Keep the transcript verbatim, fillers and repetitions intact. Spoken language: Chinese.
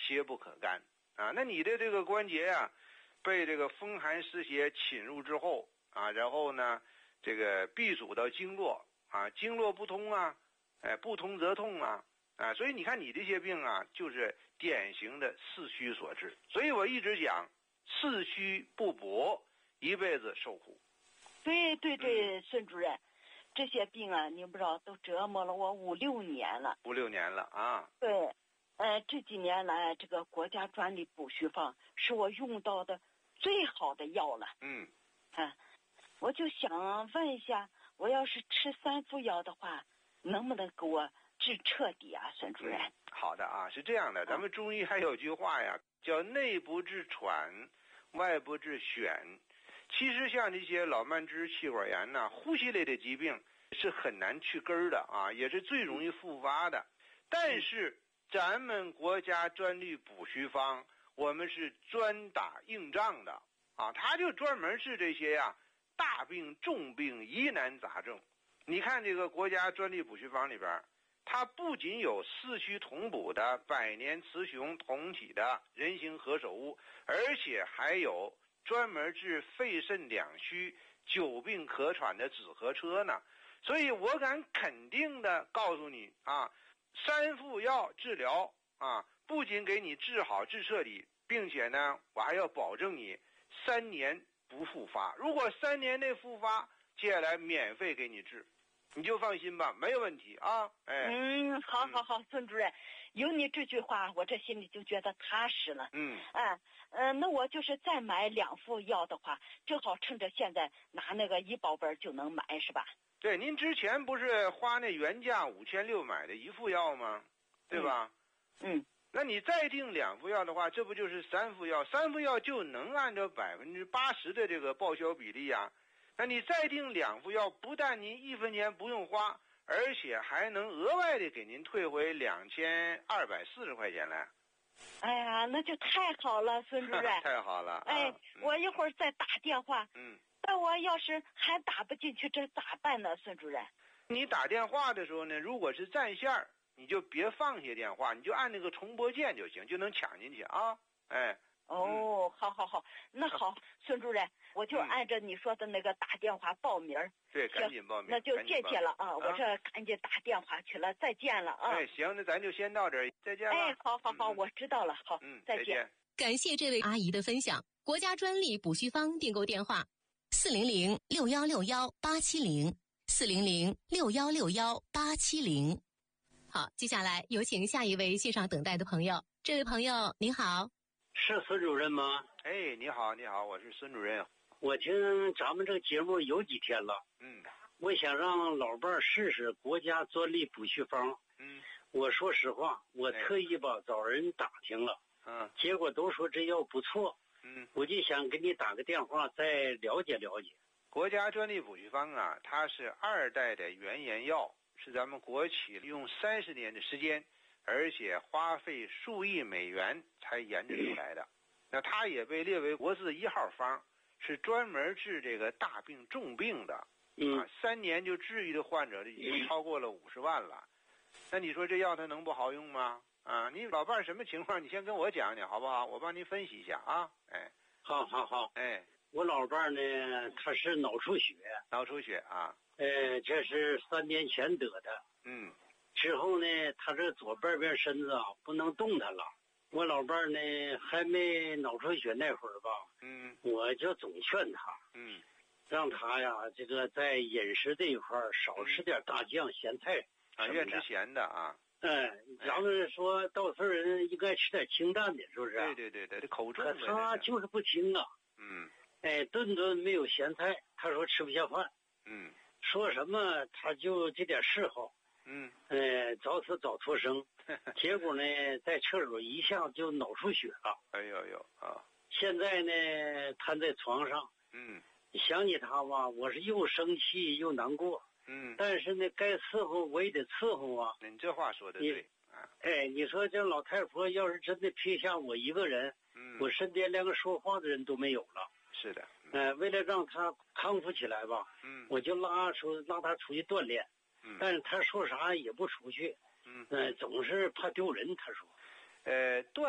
邪不可干啊。那你的这个关节呀、啊，被这个风寒湿邪侵入之后啊，然后呢，这个闭阻到经络啊，经络不通啊，哎，不通则痛啊。啊，所以你看你这些病啊，就是典型的四虚所致。所以我一直讲，四虚不补，一辈子受苦。 对对对， 嗯、 孙主任，这些病啊，你不知道都折磨了我五六年了。 五六年了啊。 对，呃，这几年来，这个国家专利补虚方是我用到的最好的药了。 嗯。 啊，我就想问一下，我要是吃三副药的话，能不能给我治彻底啊，孙主任？ 嗯、好的啊，是这样的，咱们中医还有句话呀，叫内不治喘，外不治癣。其实像这些老慢支、气管炎呐、呼吸类的疾病是很难去根儿的啊，也是最容易复发的。但是咱们国家专利补虚方，我们是专打硬仗的啊，它就专门治这些呀大病、重病、疑难杂症。你看这个国家专利补虚方里边，它不仅有四虚同补的百年雌雄同体的人形何首乌，而且还有专门治肺肾两虚、久病可喘的紫河车呢。所以我敢肯定的告诉你啊，三副药治疗啊，不仅给你治好治彻底，并且呢，我还要保证你三年不复发。如果三年内复发，接下来免费给你治，你就放心吧，没有问题啊。哎， 嗯，好好好，孙主任，有你这句话，我这心里就觉得踏实了。 嗯， 哎，呃，那我就是再买两副药的话，正好趁着现在拿那个医保本就能买，是吧？ 对，您之前不是花那原价五千六买的一副药吗？对吧？ 嗯。嗯， 那你再订两副药的话，这不就是三副药？三副药就能按照百分之八十的这个报销比例啊。那你再订两副药，不但您一分钱不用花，而且还能额外的给您退回两千二百四十块钱来。 哎呀，那就太好了，孙主任。 太好了。 哎， 啊、 我一会儿再打电话。 嗯。 但我要是还打不进去，这咋办呢，孙主任？ 你打电话的时候呢，如果是占线，你就别放下电话，你就按那个重拨键就行，就能抢进去啊。哎。 哦，嗯、好好好，那好，孙主任，我就按照你说的那个打电话报名。嗯、 对，赶紧报名。 那就谢谢了啊！我这赶紧打电话去了，再见了啊！ 哎，行，那咱就先到这儿，再见了。 哎，好好好，嗯、我知道了，好， 嗯， 再见。 再见。 感谢这位阿姨的分享。国家专利补虚方订购电话：四零零六幺六幺八七零，四零零六幺六幺八七零。好，接下来有请下一位线上等待的朋友。这位朋友您好。 是孙主任吗？ 哎，你好，你好，我是孙主任。 我听咱们这个节目有几天了， 嗯， 我想让老伴儿试试国家专利补虚方。 嗯， 我说实话，我特意吧找人打听了， 嗯， 结果都说这药不错， 嗯， 我就想给你打个电话再了解了解。 国家专利补虚方啊，它是二代的原研药，是咱们国企用三十年的时间，而且花费数亿美元才研制出来的。那它也被列为国字一号方，是专门治这个大病重病的。 嗯， 啊，三年就治愈的患者已经超过了五十万了。那你说这药它能不好用吗？啊，你老伴什么情况？你先跟我讲讲好不好？我帮您分析一下啊。哎， 好好好。 哎， 我老伴呢，他是脑出血。 脑出血啊。 呃，这是三年前得的。 嗯。 之后呢，他这左半边身子啊不能动弹了。我老伴儿呢还没脑出血那会儿吧， 嗯， 我就总劝他， 嗯， 让他呀这个在饮食这一块儿少吃点大酱、咸菜啊，越吃咸的啊。 嗯，咱们说到岁人应该吃点清淡的，是不是？ 对对对对，这口重。 可他就是不听啊。 嗯。 哎，顿顿没有咸菜，他说吃不下饭。 嗯。 说什么他就这点嗜好。 嗯。 呃，早死早脱生。结果呢，在厕所一下就脑出血了。 哎呦呦啊！ 现在呢，瘫在床上。 嗯。 想起他吧，我是又生气又难过。 嗯。 但是呢，该伺候我也得伺候啊。 你这话说的对啊。哎，你说这老太婆要是真的撇下我一个人， 嗯， 我身边连个说话的人都没有了。 是的。 嗯、呃，为了让他康复起来吧， 嗯， 我就拉出拉他出去锻炼。 嗯。 但是他说啥也不出去。 嗯， 呃，总是怕丢人，他说。 呃，锻